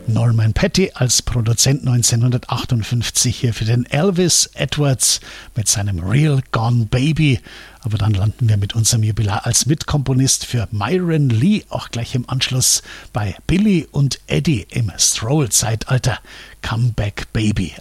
Norman Petty als Produzent 1958 hier für den Elvis Edwards mit seinem Real Gone Baby. Aber dann landen wir mit unserem Jubilar als Mitkomponist für Myron Lee auch gleich im Anschluss bei Billy und Eddie im Stroll-Zeitalter. Come Back Baby.